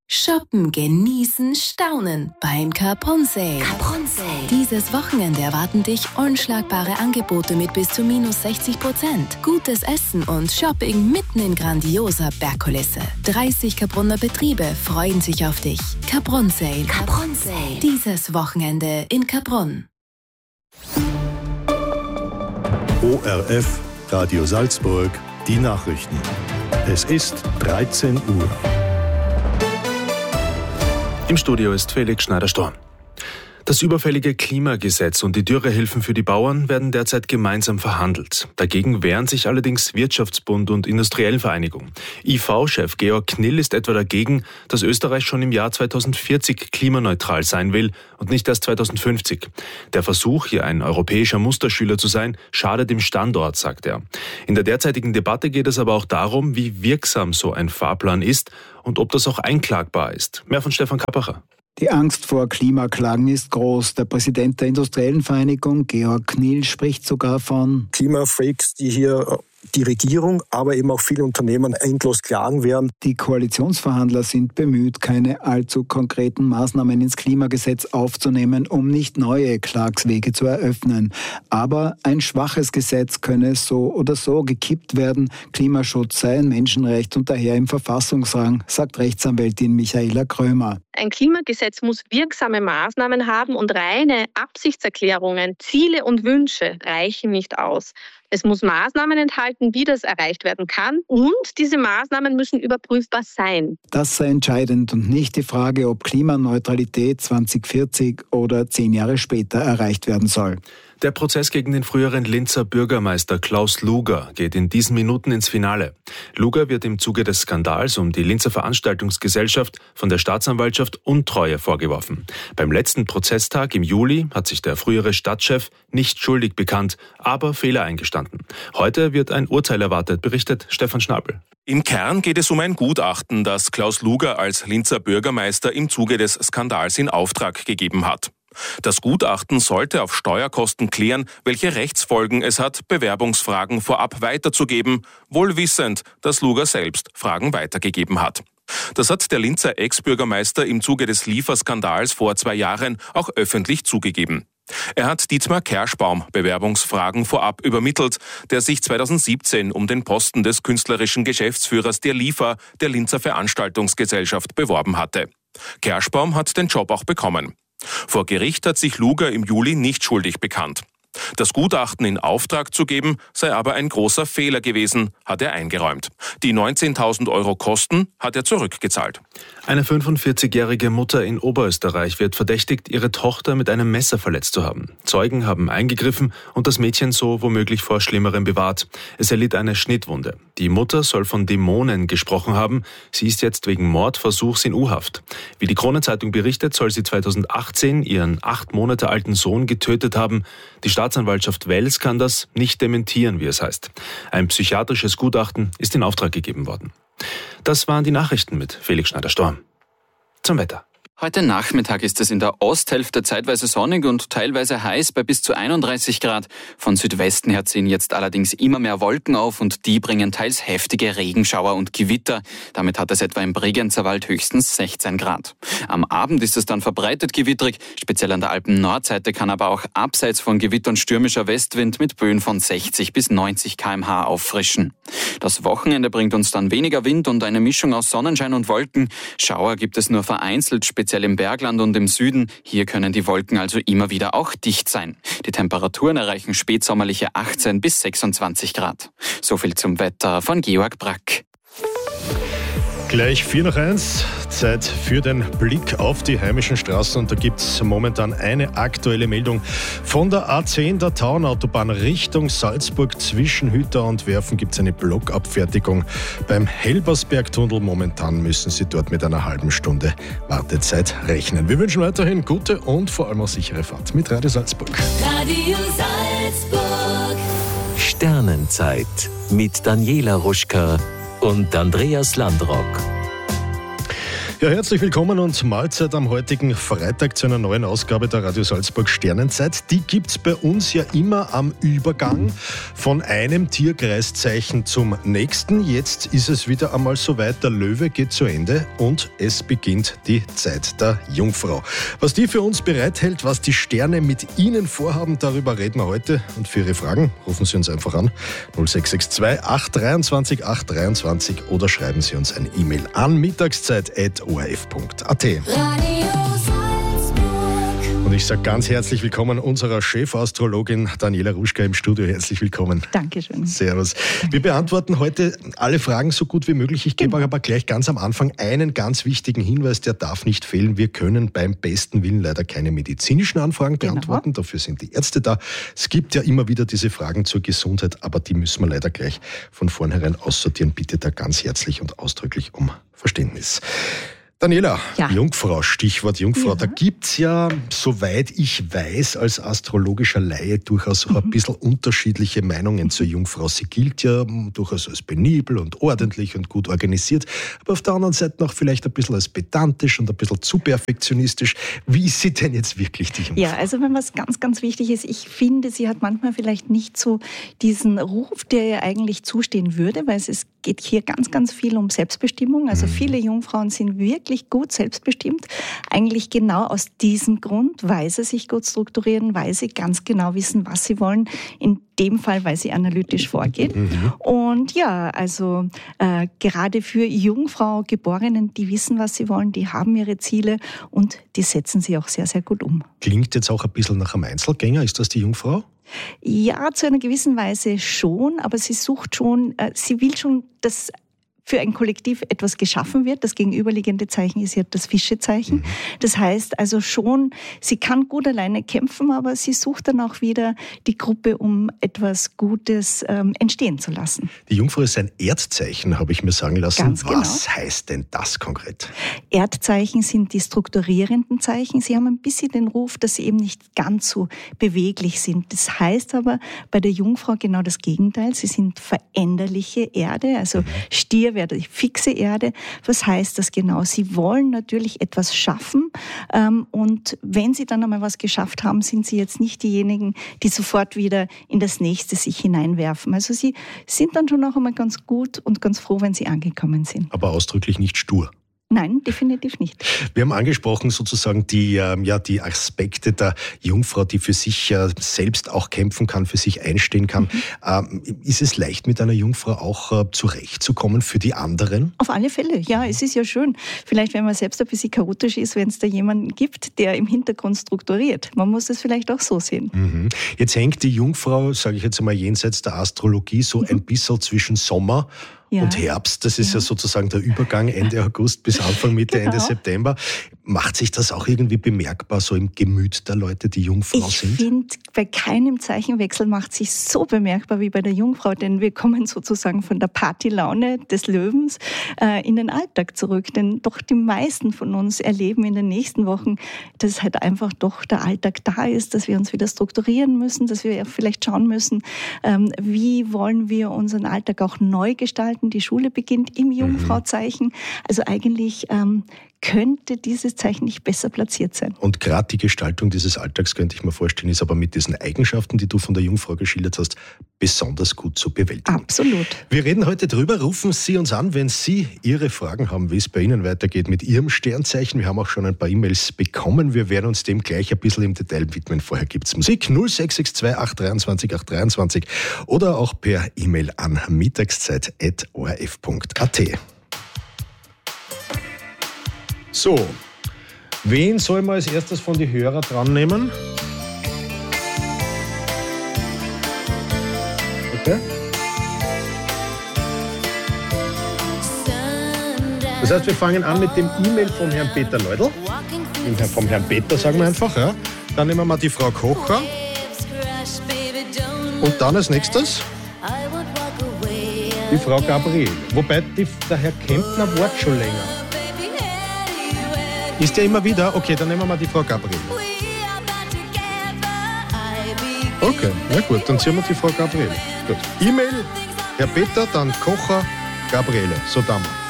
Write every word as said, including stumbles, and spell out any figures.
Shoppen, genießen, staunen beim Capron Sale. Capron Sale. Dieses Wochenende erwarten dich unschlagbare Angebote mit bis zu minus sechzig Prozent. Gutes Essen und Shopping mitten in grandioser Bergkulisse. dreißig Capronner Betriebe freuen sich auf dich. Capron Sale. Capron Sale. Dieses Wochenende in Capron. O R F, Radio Salzburg, die Nachrichten. Es ist dreizehn Uhr. Im Studio ist Felix Schneider-Storm. Das überfällige Klimagesetz und die Dürrehilfen für die Bauern werden derzeit gemeinsam verhandelt. Dagegen wehren sich allerdings Wirtschaftsbund und Industriellenvereinigung. I V-Chef Georg Knill ist etwa dagegen, dass Österreich schon im Jahr zweitausendvierzig klimaneutral sein will und nicht erst zweitausendfünfzig. Der Versuch, hier ein europäischer Musterschüler zu sein, schadet dem Standort, sagt er. In der derzeitigen Debatte geht es aber auch darum, wie wirksam so ein Fahrplan ist und ob das auch einklagbar ist. Mehr von Stefan Kappacher. Die Angst vor Klimaklagen ist groß. Der Präsident der Industriellenvereinigung, Georg Knill, spricht sogar von Klimafreaks, die hier die Regierung, aber eben auch viele Unternehmen endlos klagen werden. Die Koalitionsverhandler sind bemüht, keine allzu konkreten Maßnahmen ins Klimagesetz aufzunehmen, um nicht neue Klagswege zu eröffnen. Aber ein schwaches Gesetz könne so oder so gekippt werden. Klimaschutz sei ein Menschenrecht und daher im Verfassungsrang, sagt Rechtsanwältin Michaela Krömer. Ein Klimagesetz muss wirksame Maßnahmen haben und reine Absichtserklärungen, Ziele und Wünsche reichen nicht aus. Es muss Maßnahmen enthalten, wie das erreicht werden kann, und diese Maßnahmen müssen überprüfbar sein. Das sei entscheidend und nicht die Frage, ob Klimaneutralität zweitausendvierzig oder zehn Jahre später erreicht werden soll. Der Prozess gegen den früheren Linzer Bürgermeister Klaus Luger geht in diesen Minuten ins Finale. Luger wird im Zuge des Skandals um die Linzer Veranstaltungsgesellschaft von der Staatsanwaltschaft Untreue vorgeworfen. Beim letzten Prozesstag im Juli hat sich der frühere Stadtchef nicht schuldig bekannt, aber Fehler eingestanden. Heute wird ein Urteil erwartet, berichtet Stefan Schnabel. Im Kern geht es um ein Gutachten, das Klaus Luger als Linzer Bürgermeister im Zuge des Skandals in Auftrag gegeben hat. Das Gutachten sollte auf Steuerkosten klären, welche Rechtsfolgen es hat, Bewerbungsfragen vorab weiterzugeben, wohl wissend, dass Luger selbst Fragen weitergegeben hat. Das hat der Linzer Ex-Bürgermeister im Zuge des Lieferskandals vor zwei Jahren auch öffentlich zugegeben. Er hat Dietmar Kerschbaum Bewerbungsfragen vorab übermittelt, der sich zweitausendsiebzehn um den Posten des künstlerischen Geschäftsführers der Liefer der Linzer Veranstaltungsgesellschaft beworben hatte. Kerschbaum hat den Job auch bekommen. Vor Gericht hat sich Luger im Juli nicht schuldig bekannt. Das Gutachten in Auftrag zu geben, sei aber ein großer Fehler gewesen, hat er eingeräumt. Die neunzehntausend Euro Kosten hat er zurückgezahlt. Eine fünfundvierzigjährige Mutter in Oberösterreich wird verdächtigt, ihre Tochter mit einem Messer verletzt zu haben. Zeugen haben eingegriffen und das Mädchen so womöglich vor Schlimmerem bewahrt. Es erlitt eine Schnittwunde. Die Mutter soll von Dämonen gesprochen haben. Sie ist jetzt wegen Mordversuchs in U-Haft. Wie die Kronenzeitung berichtet, soll sie zweitausendachtzehn ihren acht Monate alten Sohn getötet haben. Die Staatsanwaltschaft Wels kann das nicht dementieren, wie es heißt. Ein psychiatrisches Gutachten ist in Auftrag gegeben worden. Das waren die Nachrichten mit Felix Schneider-Storm. Zum Wetter. Heute Nachmittag ist es in der Osthälfte zeitweise sonnig und teilweise heiß bei bis zu einunddreißig Grad. Von Südwesten her ziehen jetzt allerdings immer mehr Wolken auf und die bringen teils heftige Regenschauer und Gewitter. Damit hat es etwa im Bregenzerwald höchstens sechzehn Grad. Am Abend ist es dann verbreitet gewittrig. Speziell an der Alpen-Nordseite kann aber auch abseits von Gewittern stürmischer Westwind mit Böen von sechzig bis neunzig Kilometer pro Stunde auffrischen. Das Wochenende bringt uns dann weniger Wind und eine Mischung aus Sonnenschein und Wolken. Schauer gibt es nur vereinzelt, speziell im Bergland und im Süden. Hier können die Wolken also immer wieder auch dicht sein. Die Temperaturen erreichen spätsommerliche achtzehn bis sechsundzwanzig Grad. So viel zum Wetter von Georg Brack. Gleich vier nach eins, Zeit für den Blick auf die heimischen Straßen. Und da gibt es momentan eine aktuelle Meldung von der A zehn, der Tauernautobahn Richtung Salzburg. Zwischen Hütter und Werfen gibt es eine Blockabfertigung. Beim Helbersbergtunnel momentan müssen Sie dort mit einer halben Stunde Wartezeit rechnen. Wir wünschen weiterhin gute und vor allem auch sichere Fahrt mit Radio Salzburg. Radio Salzburg. Sternenzeit mit Daniela Ruschka und Andreas Landrock. Ja, herzlich willkommen und Mahlzeit am heutigen Freitag zu einer neuen Ausgabe der Radio Salzburg Sternenzeit. Die gibt's bei uns ja immer am Übergang von einem Tierkreiszeichen zum nächsten. Jetzt ist es wieder einmal soweit, der Löwe geht zu Ende und es beginnt die Zeit der Jungfrau. Was die für uns bereithält, was die Sterne mit Ihnen vorhaben, darüber reden wir heute. Und für Ihre Fragen rufen Sie uns einfach an null sechs sechs zwei acht zwei drei acht drei zwei oder schreiben Sie uns eine E-Mail an mittagszeit at o r f punkt a t. Und ich sage ganz herzlich willkommen unserer Chefastrologin Daniela Ruschka im Studio. Herzlich willkommen. Dankeschön. Servus. Wir beantworten heute alle Fragen so gut wie möglich. Ich gebe euch aber gleich ganz am Anfang einen ganz wichtigen Hinweis, der darf nicht fehlen. Wir können beim besten Willen leider keine medizinischen Anfragen beantworten. Genau. Dafür sind die Ärzte da. Es gibt ja immer wieder diese Fragen zur Gesundheit, aber die müssen wir leider gleich von vornherein aussortieren. Bitte da ganz herzlich und ausdrücklich um Verständnis. Daniela, ja. Jungfrau, Stichwort Jungfrau. Ja. Da gibt's ja, soweit ich weiß, als astrologischer Laie durchaus mhm. ein bisschen unterschiedliche Meinungen zur Jungfrau. Sie gilt ja durchaus als penibel und ordentlich und gut organisiert, aber auf der anderen Seite noch vielleicht ein bisschen als pedantisch und ein bisschen zu perfektionistisch. Wie ist sie denn jetzt wirklich, die Jungfrau? Ja, also wenn was ganz, ganz wichtig ist, ich finde, sie hat manchmal vielleicht nicht so diesen Ruf, der ihr eigentlich zustehen würde, weil es geht hier ganz, ganz viel um Selbstbestimmung. Also mhm. viele Jungfrauen sind wirklich gut selbstbestimmt. Eigentlich genau aus diesem Grund, weil sie sich gut strukturieren, weil sie ganz genau wissen, was sie wollen. In dem Fall, weil sie analytisch vorgehen. Mhm. Und ja, also äh, gerade für Jungfrau-Geborenen, die wissen, was sie wollen, die haben ihre Ziele und die setzen sie auch sehr, sehr gut um. Klingt jetzt auch ein bisschen nach einem Einzelgänger. Ist das die Jungfrau? Ja, zu einer gewissen Weise schon, aber sie sucht schon, äh, sie will schon, dass für ein Kollektiv etwas geschaffen wird. Das gegenüberliegende Zeichen ist ja das Fischezeichen. Mhm. Das heißt also schon, sie kann gut alleine kämpfen, aber sie sucht dann auch wieder die Gruppe, um etwas Gutes ähm, entstehen zu lassen. Die Jungfrau ist ein Erdzeichen, habe ich mir sagen lassen. Ganz genau. Was heißt denn das konkret? Erdzeichen sind die strukturierenden Zeichen. Sie haben ein bisschen den Ruf, dass sie eben nicht ganz so beweglich sind. Das heißt aber bei der Jungfrau genau das Gegenteil. Sie sind veränderliche Erde, also mhm. Stier wäre die fixe Erde. Was heißt das genau? Sie wollen natürlich etwas schaffen ähm, und wenn sie dann einmal was geschafft haben, sind sie jetzt nicht diejenigen, die sofort wieder in das Nächste sich hineinwerfen. Also sie sind dann schon auch einmal ganz gut und ganz froh, wenn sie angekommen sind. Aber ausdrücklich nicht stur. Nein, definitiv nicht. Wir haben angesprochen sozusagen die, äh, ja, die Aspekte der Jungfrau, die für sich äh, selbst auch kämpfen kann, für sich einstehen kann. Mhm. Ähm, ist es leicht, mit einer Jungfrau auch äh, zurechtzukommen für die anderen? Auf alle Fälle, ja, es ist ja schön. Vielleicht, wenn man selbst ein bisschen chaotisch ist, wenn es da jemanden gibt, der im Hintergrund strukturiert. Man muss es vielleicht auch so sehen. Mhm. Jetzt hängt die Jungfrau, sage ich jetzt einmal jenseits der Astrologie, so mhm. ein bisschen zwischen Sommer Ja. und Herbst. Das ist ja. ja sozusagen der Übergang Ende August bis Anfang, Mitte, genau. Ende September. Macht sich das auch irgendwie bemerkbar so im Gemüt der Leute, die Jungfrau ich sind? Ich finde, bei keinem Zeichenwechsel macht sich so bemerkbar wie bei der Jungfrau, denn wir kommen sozusagen von der Partylaune des Löwens äh, in den Alltag zurück. Denn doch die meisten von uns erleben in den nächsten Wochen, dass halt einfach doch der Alltag da ist, dass wir uns wieder strukturieren müssen, dass wir vielleicht schauen müssen, ähm, wie wollen wir unseren Alltag auch neu gestalten. Die Schule beginnt im Jungfrauzeichen. Also eigentlich ähm, könnte dieses Zeichen nicht besser platziert sein. Und gerade die Gestaltung dieses Alltags, könnte ich mir vorstellen, ist aber mit diesen Eigenschaften, die du von der Jungfrau geschildert hast, besonders gut zu bewältigen. Absolut. Wir reden heute drüber. Rufen Sie uns an, wenn Sie Ihre Fragen haben, wie es bei Ihnen weitergeht mit Ihrem Sternzeichen. Wir haben auch schon ein paar E-Mails bekommen. Wir werden uns dem gleich ein bisschen im Detail widmen. Vorher gibt es Musik. null sechs sechs zwei acht zwei drei acht drei zwei oder auch per E-Mail an mittagszeit at o r f punkt a t. So, wen soll man als erstes von den Hörern dran nehmen? Okay. Das heißt, wir fangen an mit dem E-Mail vom Herrn Peter Leudl. Vom Herrn Peter, sagen wir einfach. Ja. Dann nehmen wir mal die Frau Kocher. Und dann als nächstes die Frau Gabriel. Wobei die, der Herr Kempner wartet schon länger. Ist der immer wieder? Okay, dann nehmen wir mal die Frau Gabriel. Okay, na gut, dann ziehen wir die Frau Gabriel. Gut. E-Mail, Herr Peter, dann Kocher, Gabriele. So dann mal.